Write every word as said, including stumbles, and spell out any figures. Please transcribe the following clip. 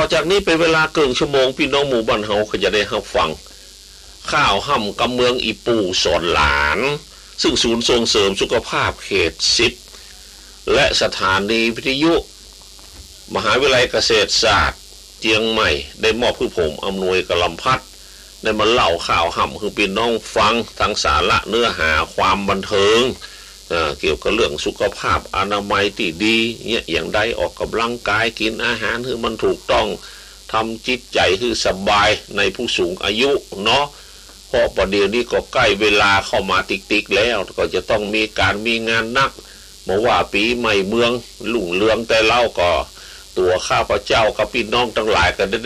จากนี้เป็นเวลาเกินชั่วโมงพี่น้องหมู่บ้านเฮาก็จะได้รับฟังข้าวห่ำกำเมืองอีปู่สอนหลานซึ่งศูนย์ส่งเสริมสุขภาพเขตสิบและสถานีวิทยุมหาวิทยาลัยเกษตรศาสตร์เจียงใหม่ได้มอบผู้ผมอำนวยกำลังพัดได้มาเล่าข่าวห่ำคือพี่น้องฟังทั้งสาระเนื้อหาความบันเทิง เ, เกี่ยวกับเรื่องสุขภาพอนามัยที่ดีเนี่ยอย่างใดออกกำลังกายกินอาหารคือมันถูกต้องทำจิตใจคือสบายในผู้สูงอายุเนาะเพราะประเดี๋ยวนี้ก็ใกล้เวลาเข้ามาติ๊กๆแล้วก็จะต้องมีการมีงานนักเมื่อว่าปีใหม่เมืองลุ่งเรืองแต่เล่าก็ตัวข้าพเจ้ากับพี่น้องทั้งหลายก็ได้